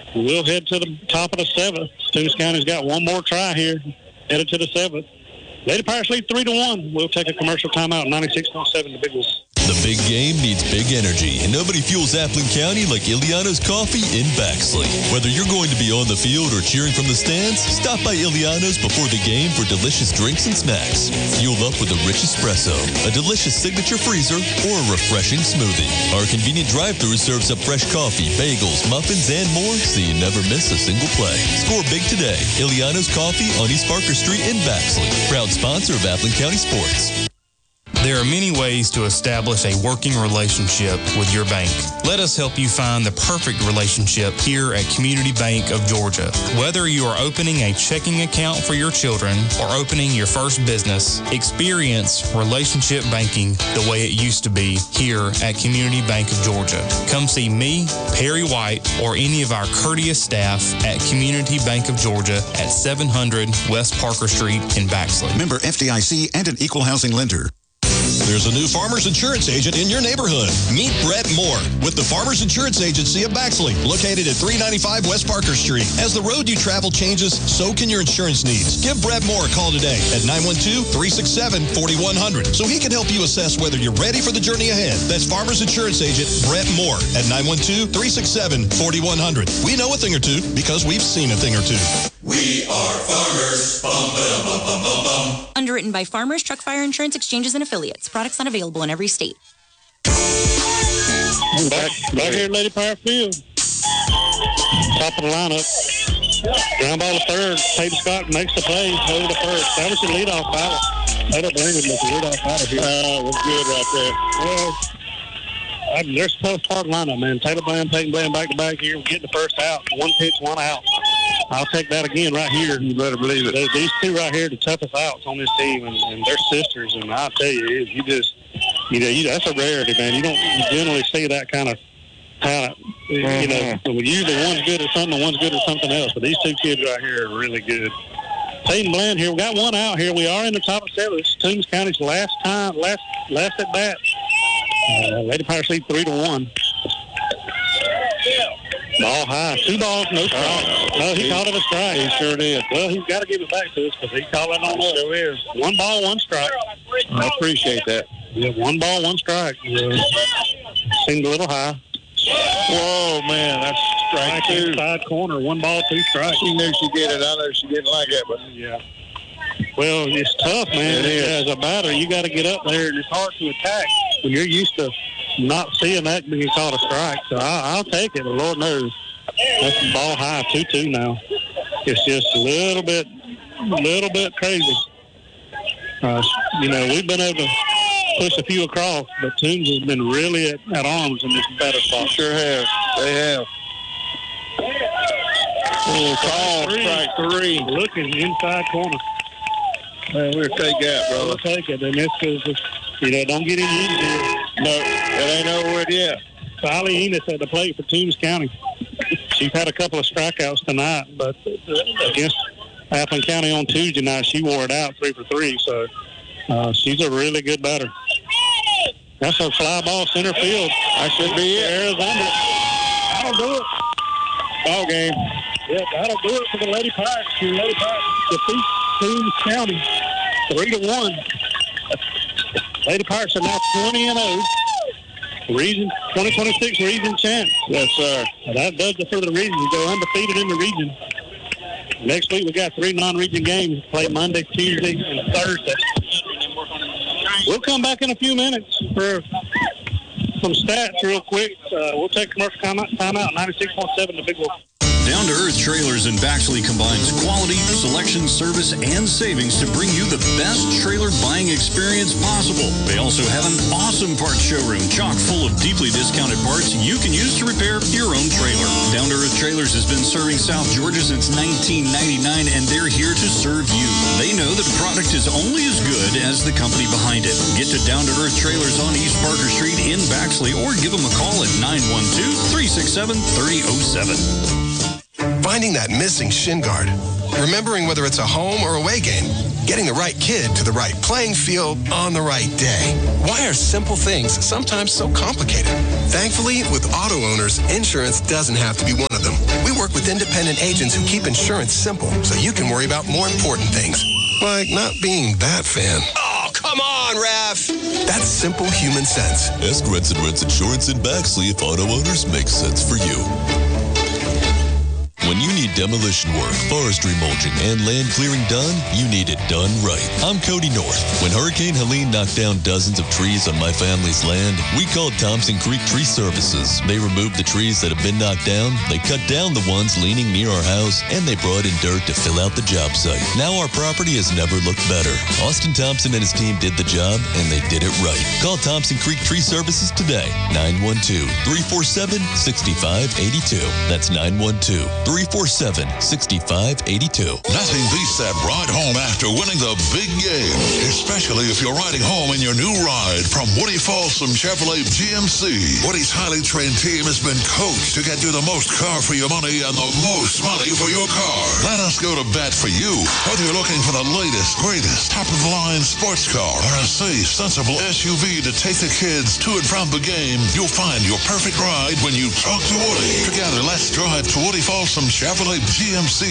we'll head to the top of the 7th. Toombs County's got one more try here, headed to the 7th. Lady Pirates lead 3-1. We'll take a commercial timeout. 96.7 the Big Wolf. The big game needs big energy, and nobody fuels Appling County like Iliano's Coffee in Baxley. Whether you're going to be on the field or cheering from the stands, stop by Iliano's before the game for delicious drinks and snacks. Fuel up with a rich espresso, a delicious signature freezer, or a refreshing smoothie. Our convenient drive-thru serves up fresh coffee, bagels, muffins, and more, so you never miss a single play. Score big today. Iliano's Coffee on East Parker Street in Baxley. Proud sponsor of Appling County Sports. There are many ways to establish a working relationship with your bank. Let us help you find the perfect relationship here at Community Bank of Georgia. Whether you are opening a checking account for your children or opening your first business, experience relationship banking the way it used to be here at Community Bank of Georgia. Come see me, Perry White, or any of our courteous staff at Community Bank of Georgia at 700 West Parker Street in Baxley. Member FDIC and an equal housing lender. There's a new Farmers Insurance agent in your neighborhood. Meet Brett Moore with the Farmers Insurance Agency of Baxley, located at 395 West Parker Street. As the road you travel changes, so can your insurance needs. Give Brett Moore a call today at 912-367-4100 so he can help you assess whether you're ready for the journey ahead. That's Farmers Insurance Agent Brett Moore at 912-367-4100. We know a thing or two because we've seen a thing or two. We are farmers. Bum, ba, bum, bum, bum, bum. Underwritten by Farmers Truck Fire Insurance Exchanges and Affiliates. Products not available in every state. Back here at Lady Pirate Field. Top of the lineup. Ground ball to third. Peyton Scott makes the play over to first. That was the leadoff battle. Taylor Bland was the leadoff battle here. Was good right there. Well, there's a tough part lineup, man. Taylor Bland, Peyton Bland back-to-back here. We're getting the first out. One pitch, one out. I'll take that again right here. You better believe it. These two right here are the toughest outs on this team, and they're sisters. And I'll tell you, that's a rarity, man. You don't generally see that kind of talent. Usually one's good at something and one's good at something else. But these two kids right here are really good. Peyton Bland here. We got one out here. We are in the top of 7. It's Toombs County's last at bat. Lady Pirates lead 3-1. Ball high. 2 balls, no strike. No, he called it a strike. He sure did. Well, he's got to give it back to us because he's calling on us. Sure is. 1 ball, 1 strike. I appreciate that. Yeah, 1 ball, 1 strike. Seemed a little high. Whoa, man, that's strike 2. Inside corner, 1 ball, 2 strikes. She knew she'd get it. I know she didn't like it, but yeah. Well, it's tough, man. It is. As a batter, you got to get up there, and it's hard to attack when you're used to not seeing that being called a strike. So I'll take it. The Lord knows. That's the ball high, 2-2 now. It's just a little bit crazy. We've been able to push a few across, but Toombs has been really at arms in this batter spot. Sure have. They have. Strike 3. Looking inside corner. Man, we'll take that, brother. We'll take it. And this is, don't get in easy. No, it ain't over it yet. Sally Enos at the plate for Toombs County. She's had a couple of strikeouts tonight, but against Appling County on Tuesday night, she wore it out 3 for 3. So she's a really good batter. That's a fly ball center field. That should be it. Arizona. That'll do it. Ball game. Yeah, that'll do it for the Lady Pirates. The Lady Pirates defeat Toombs County 3-1. Lady Pirates are now 20-0. Region 2026 region champs. Yes, sir. That does it for the region. We go undefeated in the region. Next week we got 3 non-region games. Play Monday, Tuesday, and Thursday. We'll come back in a few minutes for some stats real quick. We'll take commercial timeout. 96.7 the Big Wolf. Down to Earth Trailers in Baxley combines quality, selection, service, and savings to bring you the best trailer buying experience possible. They also have an awesome parts showroom chock full of deeply discounted parts you can use to repair your own trailer. Down to Earth Trailers has been serving South Georgia since 1999, and they're here to serve you. They know that a product is only as good as the company behind it. Get to Down to Earth Trailers on East Parker Street in Baxley, or give them a call at 912-367-3007. Finding that missing shin guard. Remembering whether it's a home or away game. getting the right kid to the right playing field on the right day. Why are simple things sometimes so complicated? Thankfully, with auto owners, insurance doesn't have to be one of them. We work with independent agents who keep insurance simple so you can worry about more important things, like not being that fan. Oh, come on, Raph! That's simple human sense. Ask Rents and Rents Insurance in Baxley if auto owners make sense for you. When you need demolition work, forestry mulching, and land clearing done, you need it done right. I'm Cody North. When Hurricane Helene knocked down dozens of trees on my family's land, we called Thompson Creek Tree Services. They removed the trees that have been knocked down, they cut down the ones leaning near our house, and they brought in dirt to fill out the job site. Now our property has never looked better. Austin Thompson and his team did the job, and they did it right. Call Thompson Creek Tree Services today. 912-347-6582. That's 912-347-6582. Nothing beats that ride home after winning the big game, especially if you're riding home in your new ride from Woody Folsom Chevrolet GMC. Woody's highly trained team has been coached to get you the most car for your money and the most money for your car. Let us go to bat for you. Whether you're looking for the latest, greatest, top-of-the-line sports car or a safe, sensible SUV to take the kids to and from the game, you'll find your perfect ride when you talk to Woody. Together, let's drive to Woody Folsom Chevrolet GMC